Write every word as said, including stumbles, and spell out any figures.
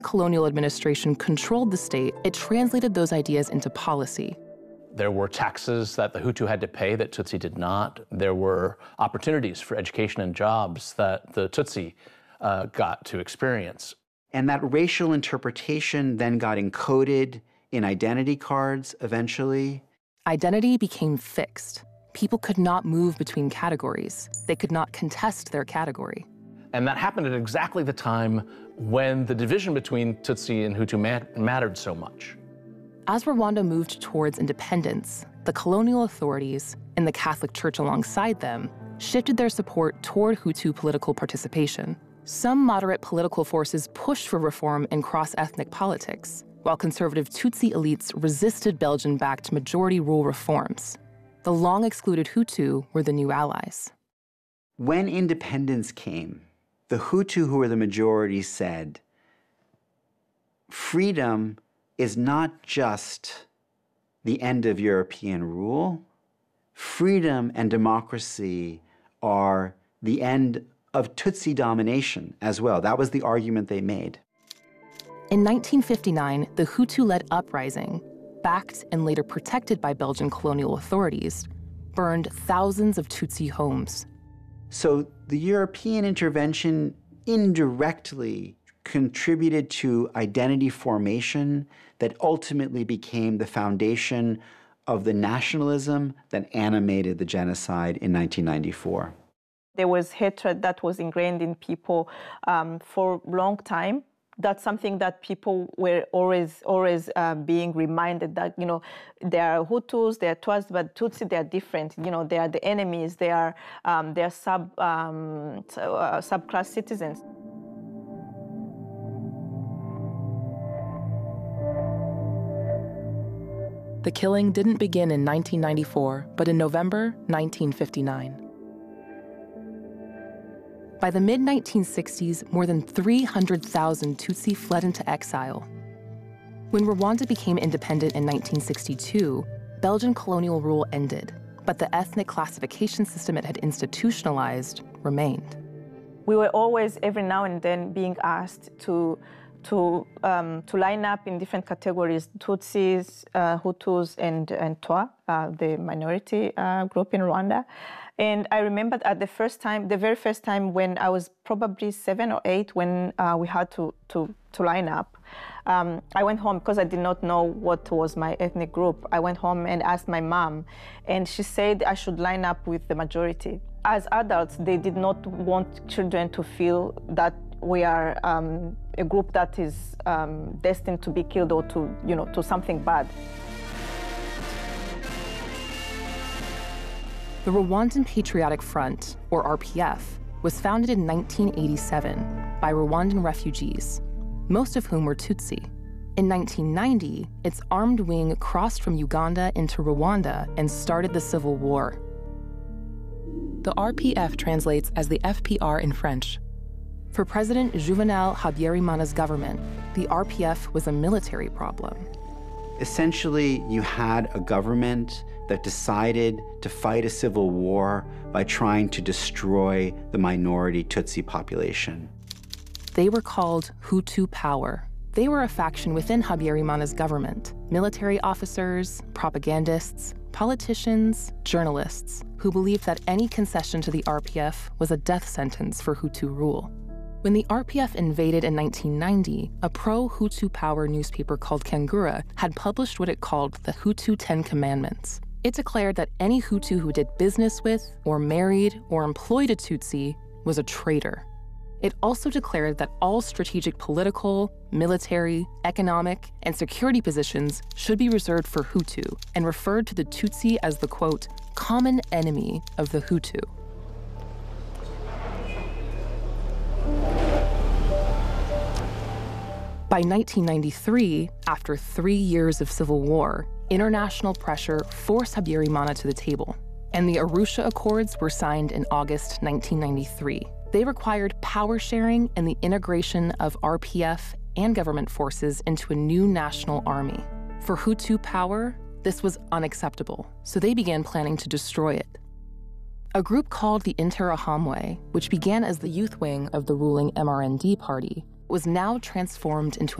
colonial administration controlled the state, it translated those ideas into policy. There were taxes that the Hutu had to pay that Tutsi did not. There were opportunities for education and jobs that the Tutsi uh, got to experience. And that racial interpretation then got encoded in identity cards eventually. Identity became fixed. People could not move between categories. They could not contest their category. And that happened at exactly the time when the division between Tutsi and Hutu mat- mattered so much. As Rwanda moved towards independence, the colonial authorities, and the Catholic Church alongside them, shifted their support toward Hutu political participation. Some moderate political forces pushed for reform in cross-ethnic politics, while conservative Tutsi elites resisted Belgian-backed majority rule reforms. The long-excluded Hutu were the new allies. When independence came, the Hutu, who were the majority, said, freedom is not just the end of European rule. Freedom and democracy are the end of Tutsi domination as well. That was the argument they made. In nineteen fifty-nine, the Hutu-led uprising, backed and later protected by Belgian colonial authorities, burned thousands of Tutsi homes. So the European intervention indirectly contributed to identity formation that ultimately became the foundation of the nationalism that animated the genocide in nineteen ninety-four. There was hatred that was ingrained in people um, for a long time. That's something that people were always, always uh, being reminded that, you know, there are Hutus, there are Tutsis, but Tutsi, they are different. You know, they are the enemies. They are, um, they are sub, um, uh, subclass citizens. The killing didn't begin in nineteen ninety-four, but in November nineteen fifty-nine. By the mid nineteen sixties, more than three hundred thousand Tutsi fled into exile. When Rwanda became independent in nineteen sixty-two, Belgian colonial rule ended, but the ethnic classification system it had institutionalized remained. We were always, every now and then, being asked to, to, um, to line up in different categories, Tutsis, uh, Hutus, and, and Twa, uh, the minority uh, group in Rwanda. And I remember at the first time, the very first time when I was probably seven or eight, when uh, we had to, to, to line up, um, I went home because I did not know what was my ethnic group. I went home and asked my mom, and she said I should line up with the majority. As adults, they did not want children to feel that we are um, a group that is um, destined to be killed or to, you know, to something bad. The Rwandan Patriotic Front, or R P F, was founded in nineteen eighty-seven by Rwandan refugees, most of whom were Tutsi. In nineteen ninety, its armed wing crossed from Uganda into Rwanda and started the civil war. The R P F translates as the F P R in French. For President Juvenal Habyarimana's government, the R P F was a military problem. Essentially, you had a government that decided to fight a civil war by trying to destroy the minority Tutsi population. They were called Hutu Power. They were a faction within Habyarimana's government, military officers, propagandists, politicians, journalists, who believed that any concession to the R P F was a death sentence for Hutu rule. When the R P F invaded in nineteen ninety, a pro-Hutu Power newspaper called Kangura had published what it called the Hutu Ten Commandments. It declared that any Hutu who did business with, or married, or employed a Tutsi was a traitor. It also declared that all strategic political, military, economic, and security positions should be reserved for Hutu, and referred to the Tutsi as the, quote, common enemy of the Hutu. By nineteen ninety-three, after three years of civil war, international pressure forced Habyarimana to the table, and the Arusha Accords were signed in August nineteen ninety-three. They required power sharing and the integration of R P F and government forces into a new national army. For Hutu Power, this was unacceptable, so they began planning to destroy it. A group called the Interahamwe, which began as the youth wing of the ruling M R N D party, was now transformed into